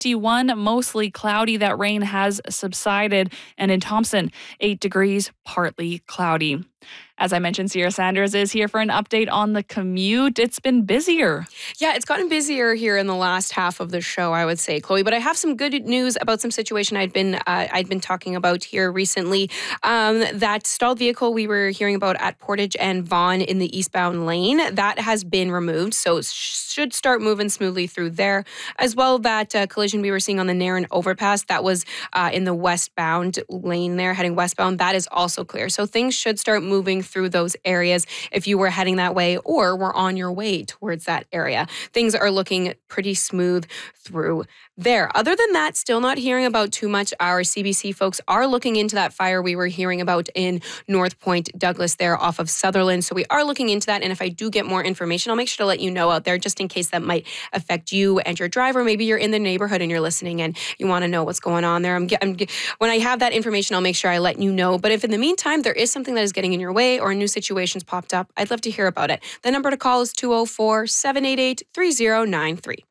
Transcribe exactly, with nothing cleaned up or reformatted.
fifty-one, mostly cloudy. That rain has subsided. And in Thompson, eight degrees, partly cloudy. As I mentioned, Sierra Sanders is here for an update on the commute. It's been busier. Yeah, it's gotten busier here in the last half of the show, I would say, Chloe. But I have some good news about some situation I'd been uh, I'd been talking about here recently. Um, that stalled vehicle we were hearing about at Portage and Vaughan in the eastbound lane, that has been removed, so it should start moving smoothly through there. As well, that uh, collision we were seeing on the Nairn overpass, that was uh, in the westbound lane there, heading westbound, that is also clear. So things should start moving through those areas if you were heading that way or were on your way towards that area. Things are looking pretty smooth through there. Other than that, still not hearing about too much. Our C B C folks are looking into that fire we were hearing about in North Point Douglas there off of Sutherland. So we are looking into that. And if I do get more information, I'll make sure to let you know out there just in case that might affect you and your driver. Maybe you're in the neighborhood and you're listening and you want to know what's going on there. I'm, I'm When I have that information, I'll make sure I let you know. But if in the meantime, there is something that is getting in your way or a new situation's popped up, I'd love to hear about it. The number to call is two oh four, seven eight eight, three oh nine three.